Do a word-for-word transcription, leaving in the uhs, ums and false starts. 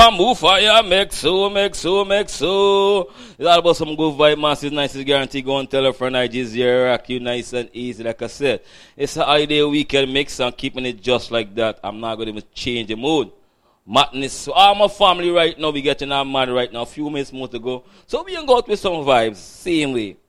and move fire, make so, make so, make so. It's all about some good vibe, massive, nice, guarantee. Go and tell her friend I just here, rock you nice and easy, like I said. It's a holiday weekend mix and keeping it just like that. I'm not going to change the mood. Madness. So all my family right now, we getting our mad right now. A few minutes more to go. So we can go out with some vibes. Same way.